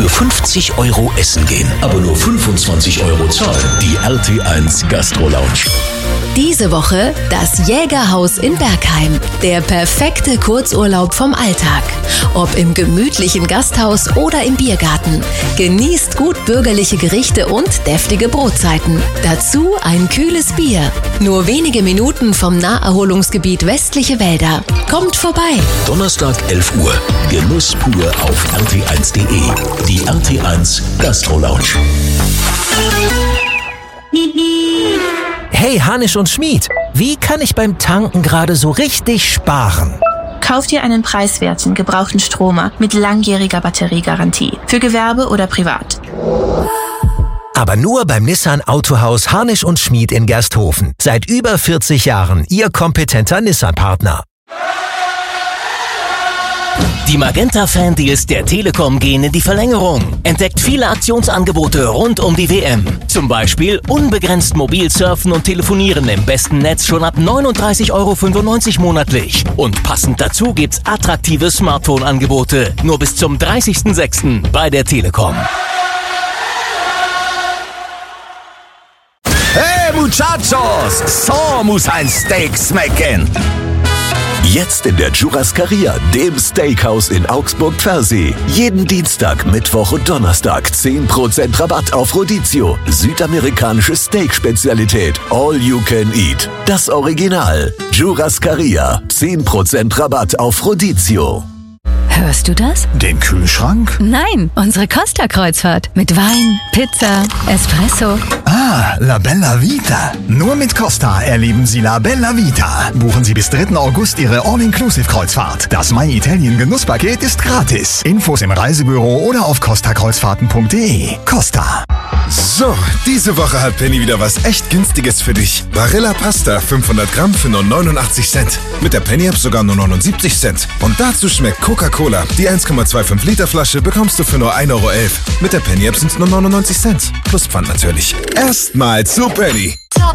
für 50 € essen gehen, aber nur 25 € zahlen. Die RT1 Gastro Lounge. Diese Woche das Jägerhaus in Bergheim. Der perfekte Kurzurlaub vom Alltag. Ob im gemütlichen Gasthaus oder im Biergarten. Genießt gut bürgerliche Gerichte und deftige Brotzeiten. Dazu ein kühles Bier. Nur wenige Minuten vom Naherholungsgebiet Westliche Wälder. Kommt vorbei. Donnerstag 11 Uhr. Genuss pur auf rt1.de. Die RT1 Gastro Lounge. Hey, Hanisch und Schmied, wie kann ich beim Tanken gerade so richtig sparen? Kauf dir einen preiswerten, gebrauchten Stromer mit langjähriger Batteriegarantie. Für Gewerbe oder privat. Aber nur beim Nissan Autohaus Hanisch und Schmied in Gersthofen. Seit über 40 Jahren Ihr kompetenter Nissan-Partner. Die Magenta-Fan-Deals der Telekom gehen in die Verlängerung. Entdeckt viele Aktionsangebote rund um die WM. Zum Beispiel unbegrenzt mobil surfen und telefonieren im besten Netz schon ab 39,95 € monatlich. Und passend dazu gibt's attraktive Smartphone-Angebote. Nur bis zum 30.06. bei der Telekom. Hey Muchachos, so muss ein Steak schmecken. Jetzt in der Churrascaria, dem Steakhouse in Augsburg-Pfersee. Jeden Dienstag, Mittwoch und Donnerstag 10% Rabatt auf Rodizio. Südamerikanische Steak-Spezialität. All you can eat. Das Original. Churrascaria. 10% Rabatt auf Rodizio. Hörst du das? Den Kühlschrank? Nein, unsere Costa-Kreuzfahrt. Mit Wein, Pizza, Espresso. Ah, La Bella Vita. Nur mit Costa erleben Sie La Bella Vita. Buchen Sie bis 3. August Ihre All-Inclusive-Kreuzfahrt. Das My Italien Genusspaket ist gratis. Infos im Reisebüro oder auf costakreuzfahrten.de. Costa. So, diese Woche hat Penny wieder was echt Günstiges für dich. Barilla Pasta 500 Gramm für nur 89 Cent. Mit der Penny-App sogar nur 79 Cent. Und dazu schmeckt Coca-Cola. Die 1,25 Liter Flasche bekommst du für nur 1,11 €. Mit der Penny-App sind es nur 99 Cent. Plus Pfand natürlich. Erstmal zu Penny.